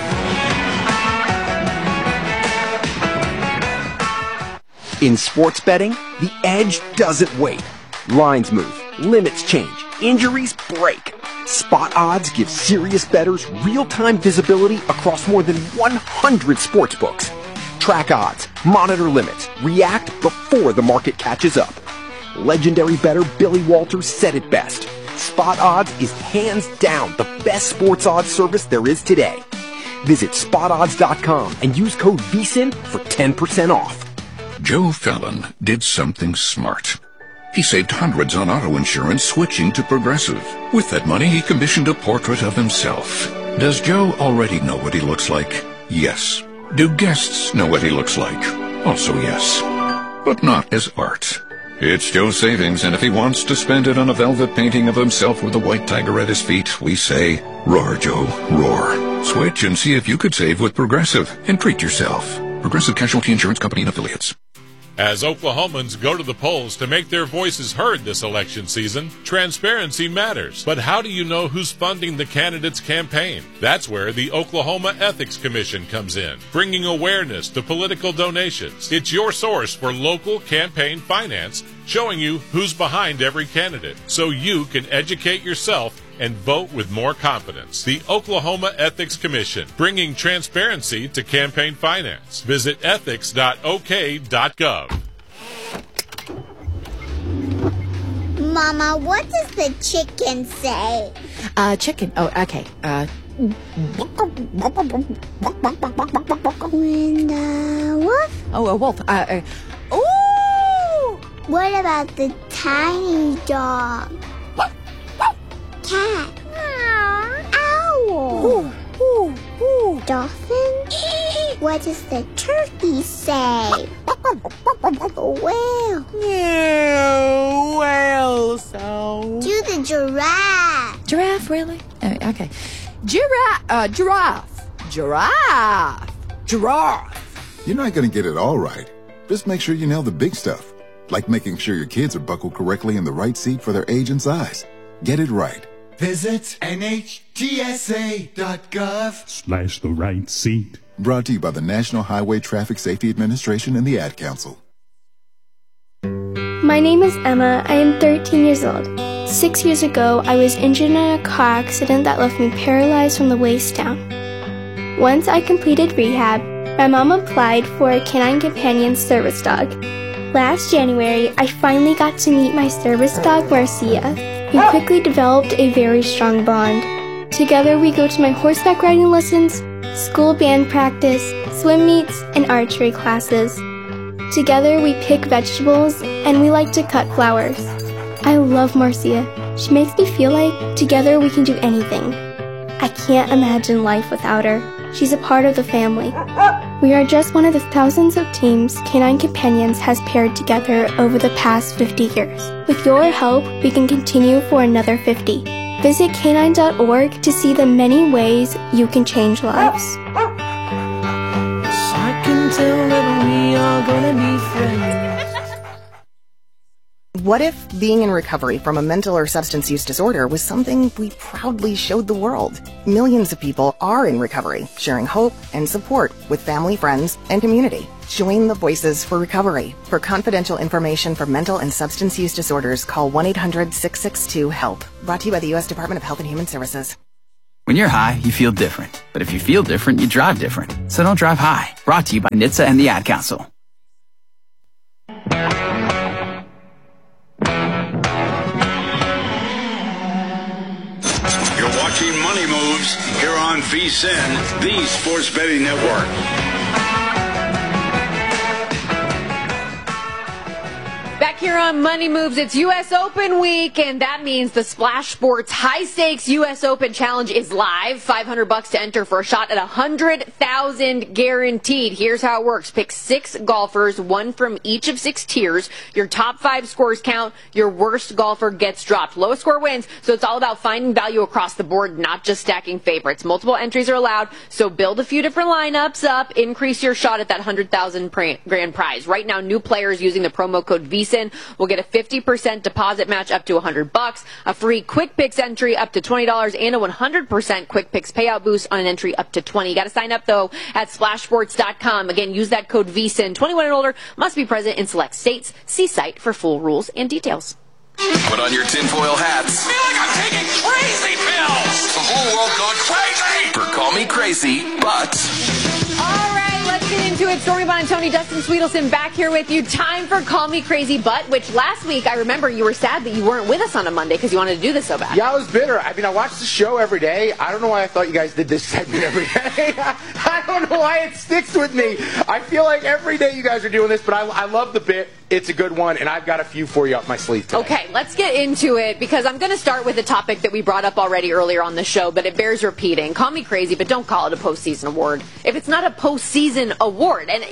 In sports betting, the edge doesn't wait. Lines move, limits change, injuries break. Spot Odds gives serious bettors real-time visibility across more than 100 sports books. Track odds, monitor limits, react before the market catches up. Legendary bettor Billy Walters said it best. Spot Odds is hands down the best sports odds service there is today. Visit SpotOdds.com and use code VSIN for 10% off. Joe Fallon did something smart. He saved hundreds on auto insurance switching to Progressive. With that money, he commissioned a portrait of himself. Does Joe already know what he looks like? Yes. Do guests know what he looks like? Also yes. But not as art. It's Joe's savings, and if he wants to spend it on a velvet painting of himself with a white tiger at his feet, we say, roar, Joe, roar. Switch and see if you could save with Progressive and treat yourself. Progressive Casualty Insurance Company and Affiliates. As Oklahomans go to the polls to make their voices heard this election season, transparency matters. But how do you know who's funding the candidate's campaign? That's where the Oklahoma Ethics Commission comes in, bringing awareness to political donations. It's your source for local campaign finance, showing you who's behind every candidate, so you can educate yourself and vote with more confidence. The Oklahoma Ethics Commission, bringing transparency to campaign finance. Visit ethics.ok.gov. Mama, what does the chicken say? Chicken. Oh, okay. And wolf? Oh, a wolf. Ooh! What about the tiny dog? Cat. Owl. Ooh, ooh, ooh. Dolphin. What does the turkey say? Whale. Yeah, whale sound. Do the giraffe. Giraffe, really? Okay. Giraffe. Giraffe. You're not going to get it all right. Just make sure you nail the big stuff, like making sure your kids are buckled correctly in the right seat for their age and size. Get it right. Visit NHTSA.gov/the right seat. Brought to you by the National Highway Traffic Safety Administration and the Ad Council. My name is Emma. I am 13 years old. 6 years ago, I was injured in a car accident that left me paralyzed from the waist down. Once I completed rehab, my mom applied for a Canine Companion service dog. Last January, I finally got to meet my service dog, Marcia. We quickly developed a very strong bond. Together, we go to my horseback riding lessons, school band practice, swim meets, and archery classes. Together, we pick vegetables, and we like to cut flowers. I love Marcia. She makes me feel like together we can do anything. I can't imagine life without her. She's a part of the family. We are just one of the thousands of teams Canine Companions has paired together over the past 50 years. With your help, we can continue for another 50. Visit canine.org to see the many ways you can change lives. I can tell that we gonna need friends. What if being in recovery from a mental or substance use disorder was something we proudly showed the world? Millions of people are in recovery, sharing hope and support with family, friends, and community. Join the Voices for Recovery. For confidential information for mental and substance use disorders, call 1-800-662-HELP. Brought to you by the U.S. Department of Health and Human Services. When you're high, you feel different. But if you feel different, you drive different. So don't drive high. Brought to you by NHTSA and the Ad Council. You're watching Money Moves here on VSiN, the Sports Betting Network. Back here on Money Moves, it's U.S. Open week, and that means the Splash Sports High Stakes U.S. Open Challenge is live. $500 to enter for a shot at $100,000 guaranteed. Here's how it works. Pick 6 golfers, 1 from each of 6 tiers. Your top 5 scores count. Your worst golfer gets dropped. Lowest score wins, so it's all about finding value across the board, not just stacking favorites. Multiple entries are allowed, so build a few different lineups up. Increase your shot at that $100,000 grand prize. Right now, new players using the promo code VSiN will get a 50% deposit match up to $100, a free Quick Picks entry up to $20, and a 100% Quick Picks payout boost on an entry up to $20. You got to sign up though at splashsports.com. Again, use that code VSiN. 21 and older, must be present in select states. See site for full rules and details. Put on your tinfoil hats. I feel like I'm taking crazy pills. The whole world gone crazy. For Call Me Crazy, but... All right, let's get into it. Stormy Buonantony, Dustin Sweetelson back here with you. Time for Call Me Crazy But, which last week I remember you were sad that you weren't with us on a Monday because you wanted to do this so bad. Yeah, I was bitter. I mean, I watched the show every day. I don't know why I thought you guys did this segment every day. I don't know why it sticks with me. I feel like every day you guys are doing this, but I love the bit. It's a good one, and I've got a few for you up my sleeve today. Okay, let's get into it, because I'm going to start with a topic that we brought up already earlier on the show, but it bears repeating. Call me crazy, but don't call it a postseason award. If it's not a postseason award, and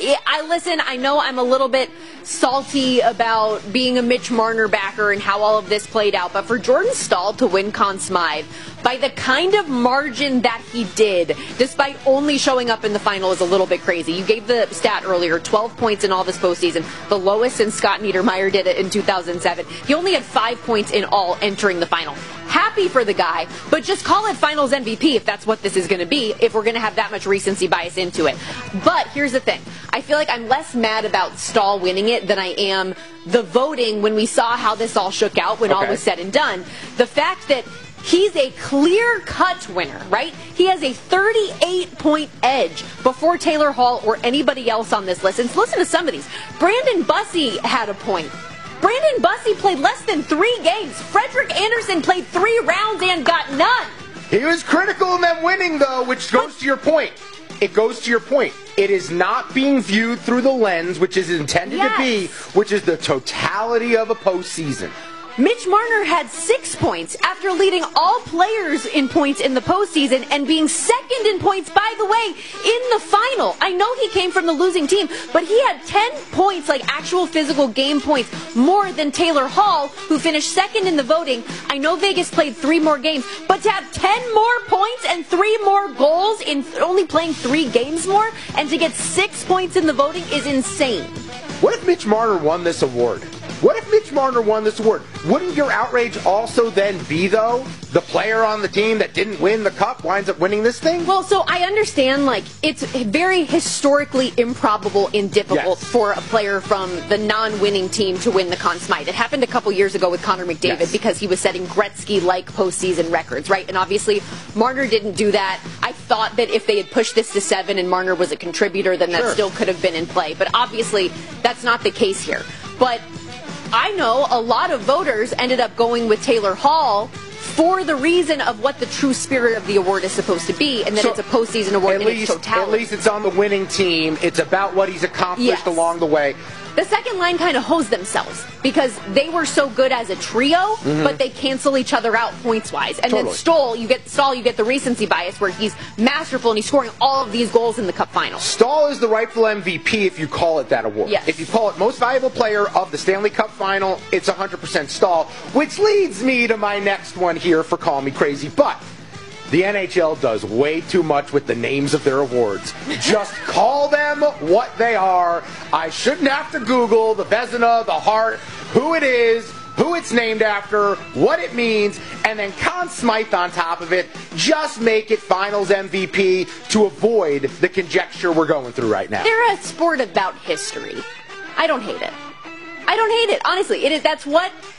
I know I'm a little bit salty about being a Mitch Marner backer and how all of this played out, but for Jordan Staal to win Conn Smythe by the kind of margin that he did, despite only showing up in the final, is a little bit crazy. You gave the stat earlier, 12 points in all this postseason, the lowest since Scott Niedermayer did it in 2007. He only had 5 points in all entering the final. Happy for the guy, but just call it finals MVP if that's what this is going to be, if we're going to have that much recency bias into it. But here's the thing. I feel like I'm less mad about Staal winning it than I am the voting when we saw how this all shook out when all was said and done. The fact that he's a clear-cut winner, right? He has a 38-point edge before Taylor Hall or anybody else on this list. And listen to some of these. Brandon Bussey had a point. Brandon Bussey played less than 3 games. Frederick Anderson played 3 rounds and got none. He was critical in them winning, though, which goes to your point. It goes to your point. It is not being viewed through the lens, which is intended to be, which is the totality of a postseason. Mitch Marner had 6 points after leading all players in points in the postseason and being second in points, by the way, in the final. I know he came from the losing team, but he had 10 points, like actual physical game points, more than Taylor Hall, who finished second in the voting. I know Vegas played 3 more games, but to have 10 more points and 3 more goals in only playing 3 games more, and to get 6 points in the voting is insane. What if Mitch Marner won this award? What if Mitch Marner won this award? Wouldn't your outrage also then be, though, the player on the team that didn't win the cup winds up winning this thing? Well, so I understand, like, it's very historically improbable and difficult for a player from the non-winning team to win the Conn Smythe. It happened a couple years ago with Connor McDavid because he was setting Gretzky-like postseason records, right? And obviously, Marner didn't do that. I thought that if they had pushed this to 7 and Marner was a contributor, then that still could have been in play. But obviously, that's not the case here. But I know a lot of voters ended up going with Taylor Hall for the reason of what the true spirit of the award is supposed to be, and that it's a postseason award in its totality. At least it's on the winning team. It's about what he's accomplished along the way. The second line kind of hosed themselves because they were so good as a trio, but they cancel each other out points-wise. And then Staal, you get the recency bias where he's masterful and he's scoring all of these goals in the Cup final. Staal is the rightful MVP if you call it that award. Yes. If you call it most valuable player of the Stanley Cup final, it's 100% Staal, which leads me to my next one here for Call Me Crazy. But The NHL does way too much with the names of their awards. Just call them what they are. I shouldn't have to Google the Vezina, the Hart, who it is, who it's named after, what it means, and then Conn Smythe on top of it. Just make it Finals MVP to avoid the conjecture we're going through right now. They're a sport about history. I don't hate it. I don't hate it. Honestly, it is. That's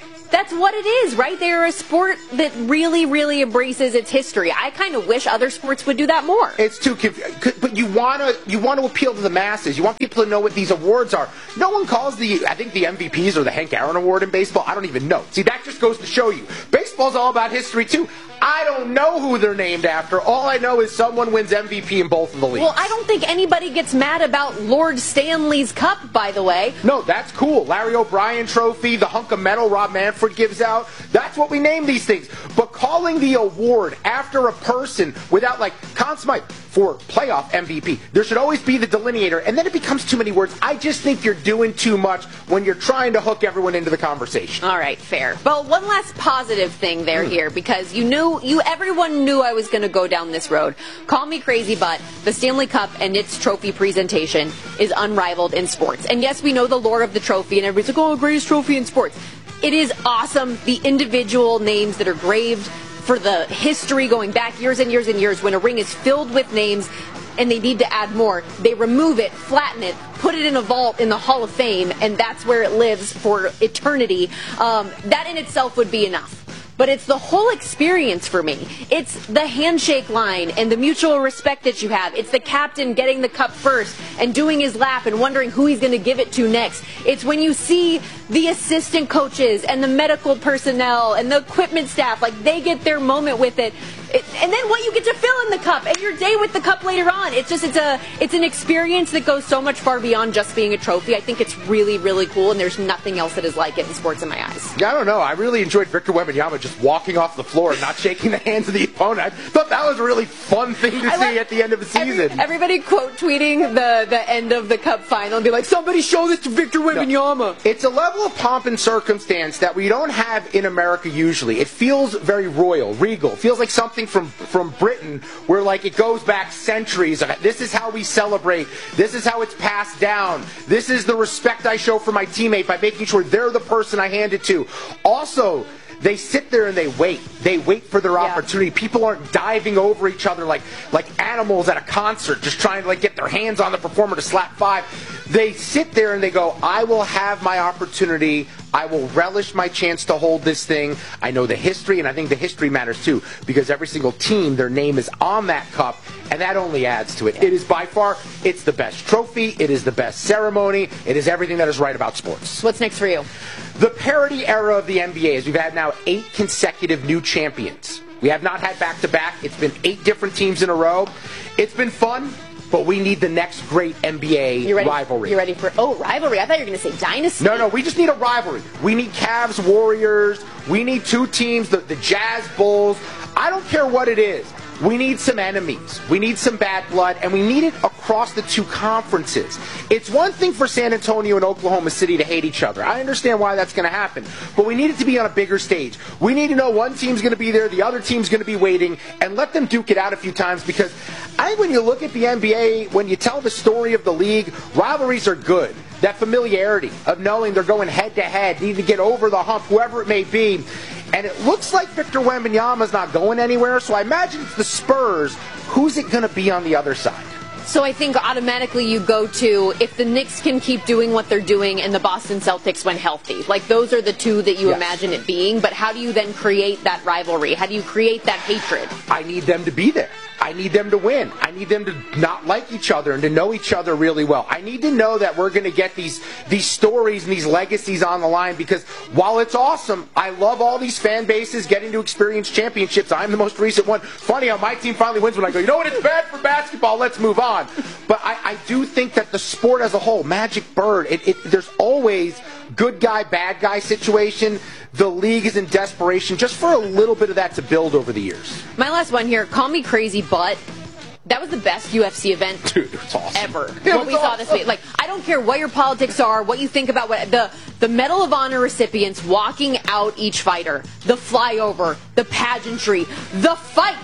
what it is, right? They're a sport that really, really embraces its history. I kind of wish other sports would do that more. It's too but you want to appeal to the masses. You want people to know what these awards are. No one calls I think the MVPs or the Hank Aaron Award in baseball. I don't even know. See, that just goes to show you. Baseball's all about history too. I don't know who they're named after. All I know is someone wins MVP in both of the leagues. Well, I don't think anybody gets mad about Lord Stanley's Cup, by the way. No, that's cool. Larry O'Brien Trophy, the hunk of metal Rob Manfred gives out. That's what we name these things. But calling the award after a person without, like, Conn Smythe for playoff MVP, there should always be the delineator, and then it becomes too many words. I just think you're doing too much when you're trying to hook everyone into the conversation. All right, fair. But one last positive thing there here, because everyone knew I was going to go down this road. Call me crazy, but the Stanley Cup and its trophy presentation is unrivaled in sports. And yes, we know the lore of the trophy, and everybody's like, oh, greatest trophy in sports. It is awesome, the individual names that are graved for the history going back years and years and years. When a ring is filled with names and they need to add more, they remove it, flatten it, put it in a vault in the Hall of Fame, and that's where it lives for eternity. That in itself would be enough. But it's the whole experience for me. It's the handshake line and the mutual respect that you have. It's the captain getting the cup first and doing his lap and wondering who he's going to give it to next. It's when you see the assistant coaches and the medical personnel and the equipment staff, like they get their moment with it. And then what you get to fill in the cup and your day with the cup later on. It's an experience that goes so much far beyond just being a trophy. I think it's really, really cool, and there's nothing else that is like it in sports in my eyes. Yeah, I don't know. I really enjoyed Victor Wembanyama just walking off the floor and not shaking the hands of the opponent. I thought that was a really fun thing to see at the end of the season. Everybody quote tweeting the end of the cup final and be like, somebody show this to Victor Wembanyama. No, it's a level of pomp and circumstance that we don't have in America usually. It feels very royal, regal. It feels like something from Britain where, like, it goes back centuries. This is how we celebrate. This is how it's passed down. This is the respect I show for my teammate by making sure they're the person I hand it to. Also, they sit there and they wait. They wait for their opportunity. People aren't diving over each other like animals at a concert, just trying to get their hands on the performer to slap five. They sit there and they go, I will have my opportunity. I will relish my chance to hold this thing. I know the history, and I think the history matters too, because every single team, their name is on that cup, and that only adds to it. It is by far, it's the best trophy. It is the best ceremony. It is everything that is right about sports. What's next for you? The parity era of the NBA is we've had now 8 consecutive new champions. We have not had back-to-back. It's been 8 different teams in a row. It's been fun, but we need the next great NBA rivalry. You ready for, rivalry? I thought you were going to say dynasty. No, we just need a rivalry. We need Cavs, Warriors. We need 2 teams, the Jazz, Bulls. I don't care what it is. We need some enemies. We need some bad blood, and we need it across the 2 conferences. It's one thing for San Antonio and Oklahoma City to hate each other. I understand why that's going to happen, but we need it to be on a bigger stage. We need to know one team's going to be there, the other team's going to be waiting, and let them duke it out a few times, because I think when you look at the NBA, when you tell the story of the league, rivalries are good. That familiarity of knowing they're going head-to-head, need to get over the hump, whoever it may be. And it looks like Victor Wembanyama's not going anywhere, so I imagine it's the Spurs. Who's it going to be on the other side? So I think automatically you go to, if the Knicks can keep doing what they're doing and the Boston Celtics when healthy. Like, those are the 2 that you imagine it being. But how do you then create that rivalry? How do you create that hatred? I need them to be there. I need them to win. I need them to not like each other and to know each other really well. I need to know that we're going to get these stories and these legacies on the line, because while it's awesome, I love all these fan bases getting to experience championships. I'm the most recent one. Funny how my team finally wins when I go, you know what, it's bad for basketball, let's move on. But I do think that the sport as a whole, Magic Bird, there's always good guy, bad guy situation. The league is in desperation just for a little bit of that to build over the years. My last one here, call me crazy, but that was the best UFC event ever. What we saw this week. Like, I don't care what your politics are, what you think about the Medal of Honor recipients walking out each fighter, the flyover, the pageantry, the fights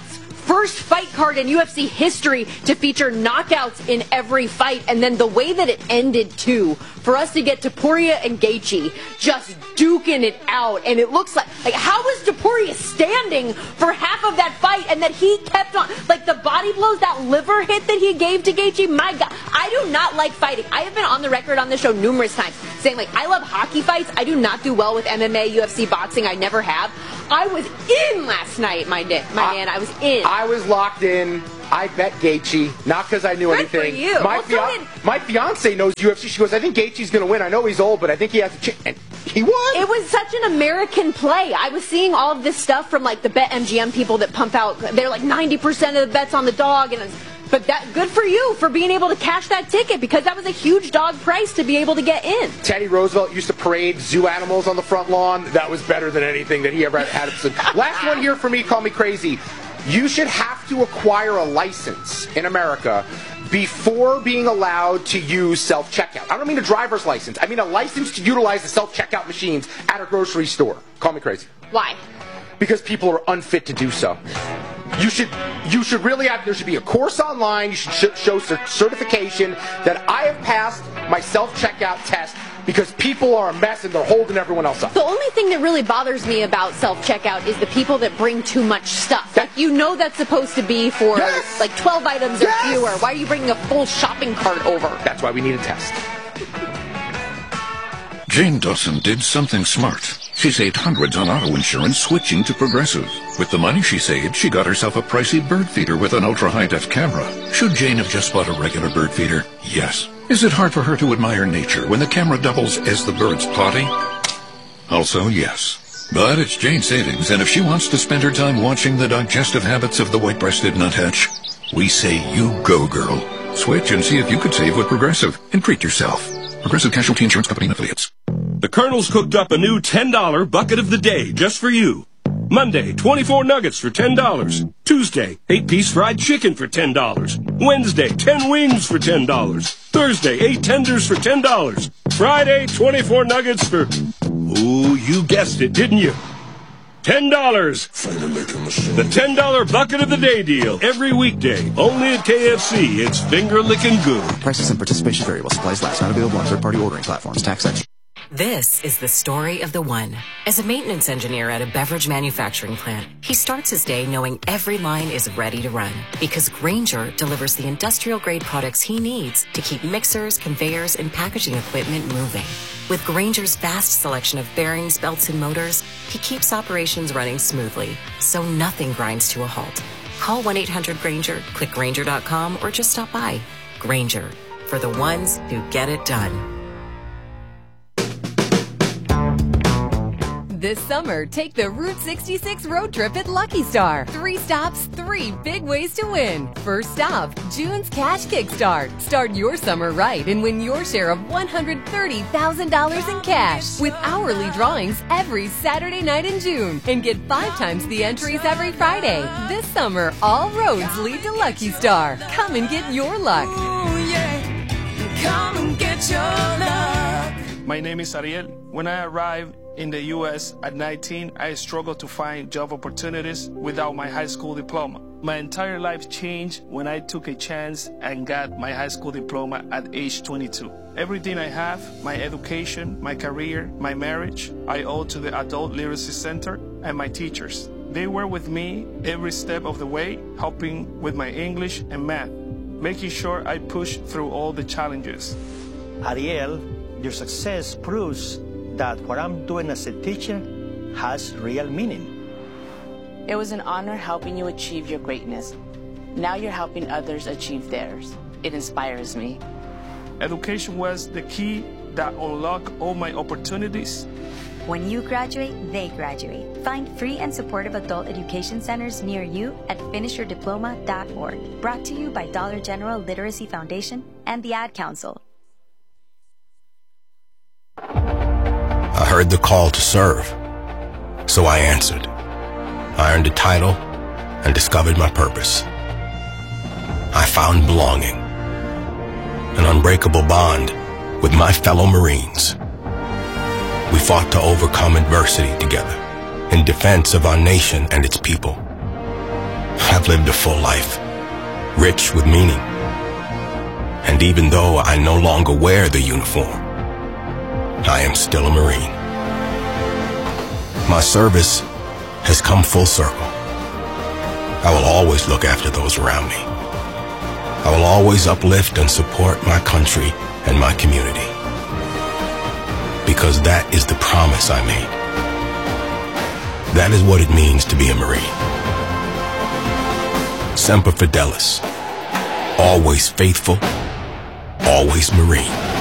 first fight card in UFC history to feature knockouts in every fight. And then the way that it ended, too, for us to get Topuria and Gaethje just duking it out. And it looks like how was Topuria standing for half of that fight and that he kept on, like the body blows, that liver hit that he gave to Gaethje? My God, I do not like fighting. I have been on the record on this show numerous times saying, like, I love hockey fights. I do not do well with MMA, UFC, boxing. I never have. I was in last night, my man. I was in. I was locked in. I bet Gaethje, not because I knew anything. Good for you. My fiance knows UFC. She goes, I think Gaethje's going to win. I know he's old, but I think he has a chance. And he won. It was such an American play. I was seeing all of this stuff from like the BetMGM people that pump out. They're like 90% of the bets on the dog, but that good for you for being able to cash that ticket, because that was a huge dog price to be able to get in. Teddy Roosevelt used to parade zoo animals on the front lawn. That was better than anything that he ever had. Last one here for me, call me crazy. You should have to acquire a license in America before being allowed to use self-checkout. I don't mean a driver's license. I mean a license to utilize the self-checkout machines at a grocery store. Call me crazy. Why? Because people are unfit to do so. You should really have, there should be a course online. You should show certification that I have passed my self-checkout test, because people are a mess and they're holding everyone else up. The only thing that really bothers me about self-checkout is the people that bring too much stuff. Like, you know that's supposed to be for like 12 items or fewer. Why are you bringing a full shopping cart over? That's why we need a test. Jane Dawson did something smart. She saved hundreds on auto insurance switching to Progressive. With the money she saved, she got herself a pricey bird feeder with an ultra-high-def camera. Should Jane have just bought a regular bird feeder? Yes. Is it hard for her to admire nature when the camera doubles as the bird's potty? Also, yes. But it's Jane's savings, and if she wants to spend her time watching the digestive habits of the white-breasted nuthatch, we say you go, girl. Switch and see if you could save with Progressive and treat yourself. Progressive Casualty Insurance Company and Affiliates. The Colonel's cooked up a new $10 bucket of the day just for you. Monday, 24 nuggets for $10. Tuesday, 8-piece fried chicken for $10. Wednesday, 10 wings for $10. Thursday, 8 tenders for $10. Friday, 24 nuggets for... Ooh, you guessed it, didn't you? $10. The $10 bucket of the day deal. Every weekday. Only at KFC. It's finger licking good. Prices and participation vary while supplies last. Not available on third-party ordering platforms. Tax extra. This is the story of the one. As a maintenance engineer at a beverage manufacturing plant, he starts his day knowing every line is ready to run, because Grainger delivers the industrial-grade products he needs to keep mixers, conveyors, and packaging equipment moving. With Grainger's vast selection of bearings, belts, and motors, he keeps operations running smoothly, so nothing grinds to a halt. Call 1-800-GRAINGER, click Grainger.com, or just stop by. Grainger, for the ones who get it done. This summer, take the Route 66 road trip at Lucky Star. 3 stops, 3 big ways to win. First stop, June's Cash Kickstart. Start your summer right and win your share of $130,000 in cash with hourly drawings every Saturday night in June. And get 5 times the entries every Friday. This summer, all roads lead to Lucky Star. Come and get your luck. Ooh, yeah. Come and get your luck. My name is Ariel. When I arrived in the U.S. at 19, I struggled to find job opportunities without my high school diploma. My entire life changed when I took a chance and got my high school diploma at age 22. Everything I have, my education, my career, my marriage, I owe to the Adult Literacy Center and my teachers. They were with me every step of the way, helping with my English and math, making sure I pushed through all the challenges. Ariel, your success proves that what I'm doing as a teacher has real meaning. It was an honor helping you achieve your greatness. Now you're helping others achieve theirs. It inspires me. Education was the key that unlocked all my opportunities. When you graduate, they graduate. Find free and supportive adult education centers near you at finishyourdiploma.org. Brought to you by Dollar General Literacy Foundation and the Ad Council. I heard the call to serve, so I answered. I earned a title and discovered my purpose. I found belonging, an unbreakable bond with my fellow Marines. We fought to overcome adversity together in defense of our nation and its people. I've lived a full life, rich with meaning. And even though I no longer wear the uniform, I am still a Marine. My service has come full circle. I will always look after those around me. I will always uplift and support my country and my community. Because that is the promise I made. That is what it means to be a Marine. Semper Fidelis. Always faithful, always Marine.